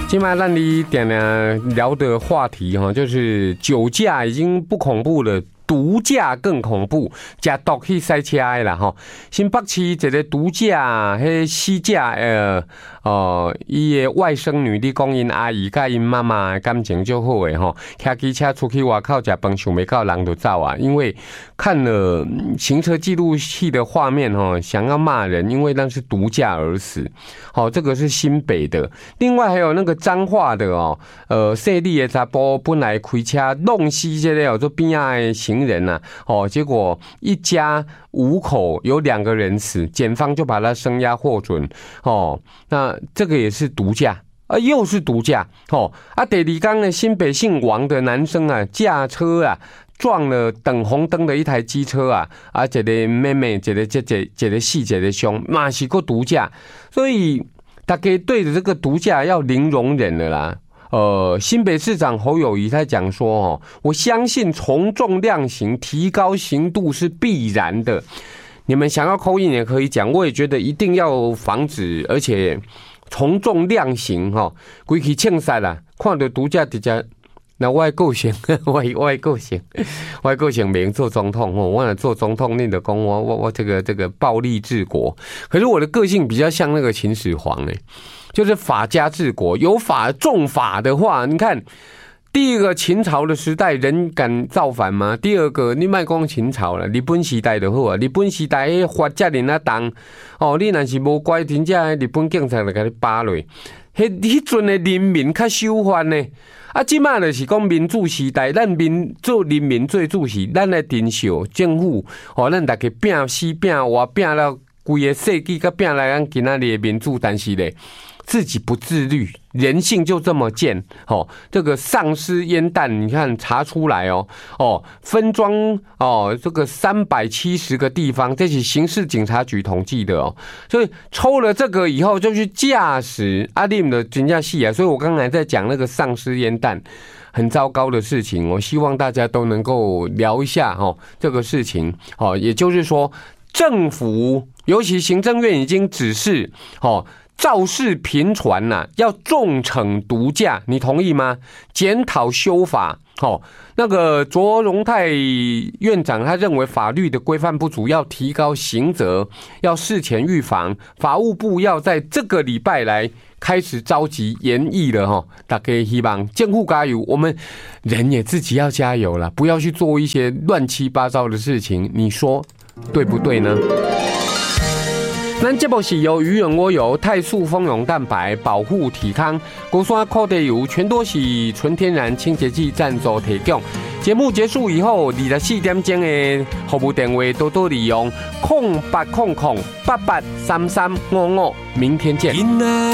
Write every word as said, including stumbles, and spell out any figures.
今晚让你点了聊的话题哈，就是酒驾已经不恐怖了。毒驾更恐怖，食毒去塞车的啦吼！新北市一个毒驾，迄死者呃哦，伊的外甥女，你讲因阿姨甲因妈妈感情就好诶吼，骑机车出去外口食饭，想袂到人就走啊！因为看了行车记录器的画面吼，想要骂人，因为那是毒驾而死。好，这个是新北的，另外还有那个彰化的哦，呃，细粒的查甫本来开车弄死这个做边仔的行人啊，哦，结果一家五口有两个人死，检方就把他声押获准，哦，那这个也是毒驾。啊，又是毒驾，哦，啊，第二天呢，新北姓王的男生啊，驾车啊，撞了等红灯的一台机车啊，啊，一个妹妹，一个这这一个死，一个伤，嘛是个毒驾，所以大家对着这个毒驾要零容忍了啦。呃，新北市长侯友宜他讲说，哦，我相信从重量刑，提高刑度是必然的。你们想要call in也可以讲，我也觉得一定要防止，而且从重量刑哈，规起枪杀啦，看到毒驾直接，那我的个性，我我的个性，我的个性没做总统哦，我做总统你就讲我我我这个这个暴力治国，可是我的个性比较像那个秦始皇哎，就是法家治国，有法重法的话，你看。第一个秦朝的时代，人敢造反吗？第二个，你莫讲秦朝了，日本时代就好啊。日本时代迄法家人啊重哦，你若是无乖，真正日本警察就甲你扒落。迄迄阵的人民较守法呢。啊，即马就是讲民主时代，咱民做人民做主席，咱来珍惜政府哦，咱大家拼死拼活拼到规个世纪，甲拼来咱今仔日的民主，但是咧。自己不自律，人性就这么贱哦。这个丧尸烟弹，你看查出来哦哦，分装哦，这个三百七十个地方，这是刑事警察局统计的哦。所以抽了这个以后，就去驾驶阿林的真正戏啊。所以我刚才在讲那个丧尸烟弹，很糟糕的事情。我希望大家都能够聊一下哦这个事情哦，也就是说，政府尤其行政院已经指示哦。肇事频传呐，要重惩毒驾，你同意吗？检讨修法，哦，那个卓荣泰院长他认为法律的规范不足，要提高刑责，要事前预防。法务部要在这个礼拜来开始召集研议了哈，大家希望政府加油，我们人也自己要加油了，不要去做一些乱七八糟的事情，你说对不对呢？咱节目是由鱼人蜗油、泰素蜂蛹蛋白保护体康、国酸酷地油全都是纯天然清洁剂赞助提供。节目结束以后，二十四点钟的服务电话多多利用，空八空空八八三三五五，明天见。